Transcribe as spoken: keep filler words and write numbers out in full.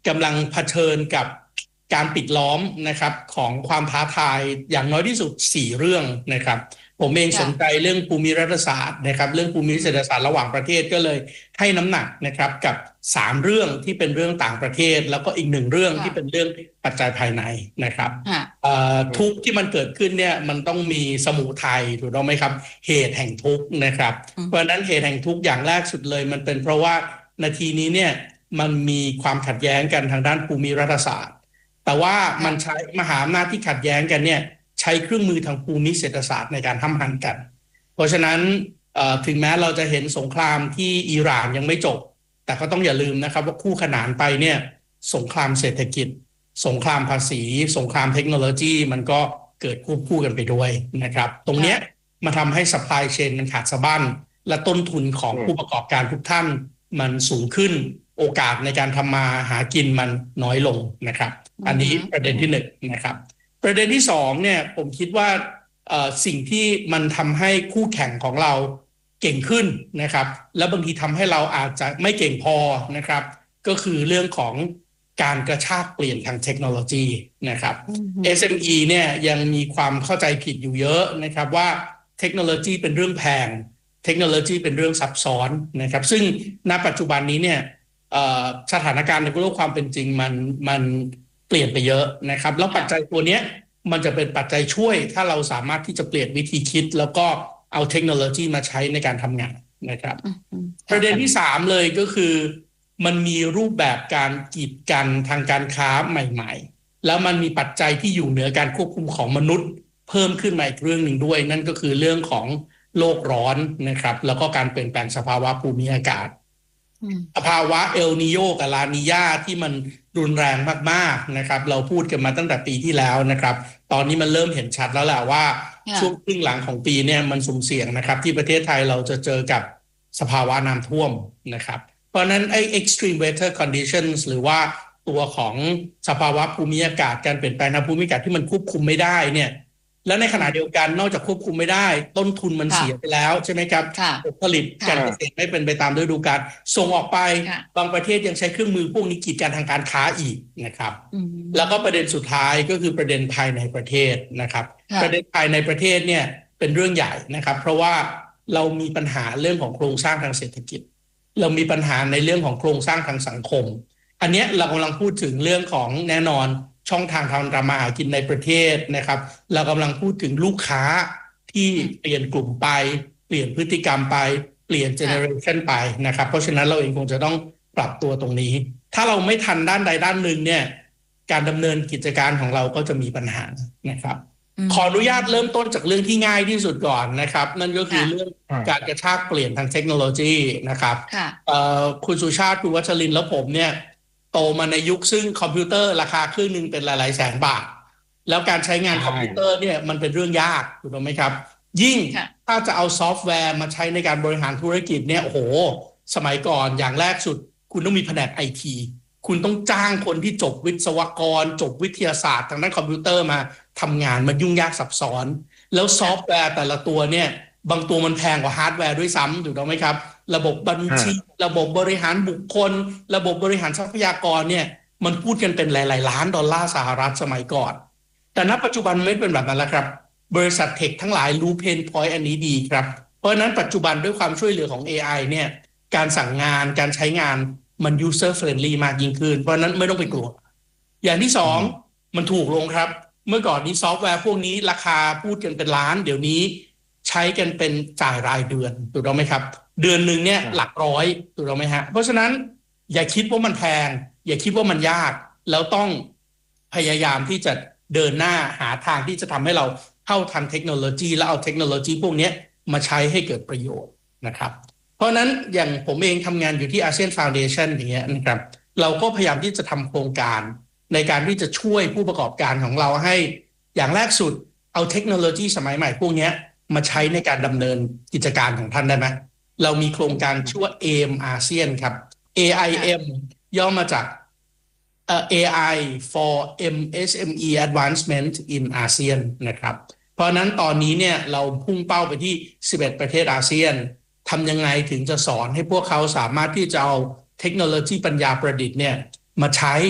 กำลังเผชิญกับการปิดล้อมนะครับของความท้าทายอย่างน้อยที่สุดสี่เรื่องนะครับผมเองสนใจเรื่องภูมิรัฐศาสตร์นะครับเรื่องภูมิเศรษฐศาสตร์ระหว่างประเทศก็เลยให้น้ำหนักนะครับกับสามเรื่องที่เป็นเรื่องต่างประเทศแล้วก็อีกหนึ่งเรื่องที่เป็นเรื่องปัจจัยภายในนะครับทุกข์ที่มันเกิดขึ้นเนี่ยมันต้องมีสมุทัยถูกต้องไหมครับเหตุแห่งทุกข์นะครับเพราะฉะนั้นเหตุแห่งทุกข์อย่างแรกสุดเลยมันเป็นเพราะว่านาทีนี้เนี่ยมันมีความขัดแย้งกันทางด้านภูมิรัฐศาสตร์แต่ว่ามันใช้มหาอำนาจที่ขัดแย้งกันเนี่ยใช้เครื่องมือทางภูมิเศรษฐศาสตร์ในการห้ำหั่นกันเพราะฉะนั้นถึงแม้เราจะเห็นสงครามที่อิหร่านยังไม่จบแต่ก็ต้องอย่าลืมนะครับว่าคู่ขนานไปเนี่ยสงครามเศรษฐกิจสงครามภาษีสงครามเทคโนโลยีมันก็เกิดควบคู่กันไปด้วยนะครับตรงนี้มาทำให้ supply chain มันขาดสะบั้นและต้นทุนของผู้ประกอบการทุกท่านมันสูงขึ้นโอกาสในการทำมาหากินมันน้อยลงนะครับอันนี้ประเด็นที่หนึ่งนะครับประเด็นที่สองเนี่ยผมคิดว่าสิ่งที่มันทำให้คู่แข่งของเราเก่งขึ้นนะครับและบางทีทำให้เราอาจจะไม่เก่งพอนะครับก็คือเรื่องของการกระชากเปลี่ยนทางเทคโนโลยีนะครับ เอส เอ็ม อี เนี่ยยังมีความเข้าใจผิดอยู่เยอะนะครับว่าเทคโนโลยีเป็นเรื่องแพงเทคโนโลยีเป็นเรื่องซับซ้อนนะครับซึ่งณปัจจุบันนี้เนี่ยสถานการณ์ในโลกความเป็นจริงมันมันเปลี่ยนไปเยอะนะครับแล้วปัจจัยตัวนี้มันจะเป็นปัจจัยช่วยถ้าเราสามารถที่จะเปลี่ยนวิธีคิดแล้วก็เอาเทคโนโลยีมาใช้ในการทำงานนะครับประเด็นที่สามเลยก็คือมันมีรูปแบบการกีดกันทางการค้าใหม่ๆแล้วมันมีปัจจัยที่อยู่เหนือการควบคุมของมนุษย์เพิ่มขึ้นมาอีกเรื่องหนึ่งด้วยนั่นก็คือเรื่องของโลกร้อนนะครับแล้วก็การเปลี่ยนแปลงสภาวะภูมิอากาศสภาวะเอลนีโญกับลานีญาที่มันรุนแรงมากๆนะครับเราพูดกันมาตั้งแต่ปีที่แล้วนะครับตอนนี้มันเริ่มเห็นชัดแล้วแหละว่าช่วงครึ่งหลังของปีเนี่ยมันสุ่มเสี่ยงนะครับที่ประเทศไทยเราจะเจอกับสภาวะน้ำท่วมนะครับเพราะนั้นไอ้ extreme weather conditions หรือว่าตัวของสภาวะภูมิอากาศการเปลี่ยนแปลงทางภูมิอากาศที่มันควบคุมไม่ได้เนี่ยและในขณะเดียวกันนอกจากควบคุมไม่ได้ต้นทุนมันเสียไปแล้วใช่ไหมครับผลิตการเกษตรไม่เป็นไปตามฤดูกาลส่งออกไปบางประเทศยังใช้เครื่องมือพวกนี้กีดกันทางการค้าอีกนะครับแล้วก็ประเด็นสุดท้ายก็คือประเด็นภายในประเทศนะครับประเด็นภายในประเทศเนี่ยเป็นเรื่องใหญ่นะครับเพราะว่าเรามีปัญหาเรื่องของโครงสร้างทางเศรษฐกิจเรามีปัญหาในเรื่องของโครงสร้างทางสังคมอันนี้เรากำลังพูดถึงเรื่องของแน่นอนช่องทางทางการมาหากินในประเทศนะครับเรากำลังพูดถึงลูกค้าที่เปลี่ยนกลุ่มไปเปลี่ยนพฤติกรรมไปเปลี่ยนเจเนอเรชันไปนะครับเพราะฉะนั้นเราเองคงจะต้องปรับตัวตรงนี้ถ้าเราไม่ทันด้านใดด้านหนึ่งเนี่ยการดำเนินกิจการของเราก็จะมีปัญหานะครับขออนุญาตเริ่มต้นจากเรื่องที่ง่ายที่สุดก่อนนะครับนั่นก็คือเรื่องการกระชากเปลี่ยนทางเทคโนโลยีนะครับคุณสุชาติคุณวัชรินทร์และผมเนี่ยโตมาในยุคซึ่งคอมพิวเตอร์ราคาเครื่องนึงเป็นหลายๆแสนบาทแล้วการใช้งานคอมพิวเตอร์เนี่ยมันเป็นเรื่องยากถูกต้องไหมครับยิ่งถ้าจะเอาซอฟต์แวร์มาใช้ในการบริหารธุรกิจเนี่ยโอ้โหสมัยก่อนอย่างแรกสุดคุณต้องมีแผนก ไอ ที คุณต้องจ้างคนที่จบวิศวกรจบวิทยาศาสตร์ทางด้านคอมพิวเตอร์มาทำงานมันยุ่งยากซับซ้อนแล้วซอฟต์แวร์แต่ละตัวเนี่ยบางตัวมันแพงกว่าฮาร์ดแวร์ด้วยซ้ำถูกต้องไหมครับระบบบัญชีระบบบริหารบุคคลระบบบริหารทรัพยากรเนี่ยมันพูดกันเป็นหลายๆล้านดอลลาร์สหรัฐสมัยก่อนแต่ณปัจจุบันไม่เป็นแบบนั้นแล้วครับบริษัทเทคทั้งหลายรู้เพนพอยต์อันนี้ดีครับเพราะฉะนั้นปัจจุบันด้วยความช่วยเหลือของ เอ ไอ เนี่ยการสั่งงานการใช้งานมัน user friendly มากยิ่งขึ้นเพราะนั้นไม่ต้องไปกลัวอย่างที่สองมันถูกลงครับเมื่อก่อนนี้ซอฟต์แวร์พวกนี้ราคาพูดกันเป็นล้านเดี๋ยวนี้ใช้กันเป็นจ่ายรายเดือนถูกต้องไหมครับเดือนหนึ่งเนี่ยหลักร้อยถูกต้องไหมฮะเพราะฉะนั้นอย่าคิดว่ามันแพงอย่าคิดว่ามันยากแล้วต้องพยายามที่จะเดินหน้าหาทางที่จะทำให้เราเข้าทันเทคโนโลยีแล้วเอาเทคโนโลยีพวกนี้มาใช้ให้เกิดประโยชน์นะครับเพราะนั้นอย่างผมเองทำงานอยู่ที่ ASEAN Foundation อย่างเงี้ยนะครับเราก็พยายามที่จะทำโครงการในการที่จะช่วยผู้ประกอบการของเราให้อย่างแรกสุดเอาเทคโนโลยีสมัยใหม่พวกนี้มาใช้ในการดำเนินกิจการของท่านได้ไหมเรามีโครงการชื่อว่า เอ เอ็ม อาเซียน ครับ เอ ไอ เอ็ม ย่อมาจาก เอ ไอ for เอ็ม เอส เอ็ม อี Advancement in อาเซียน นะครับเพราะนั้นตอนนี้เนี่ยเราพุ่งเป้าไปที่สิบเอ็ดประเทศอาเซียนทำยังไงถึงจะสอนให้พวกเขาสามารถที่จะเอาเทคโนโลยีปัญญาประดิษฐ์เนี่ยมาใช้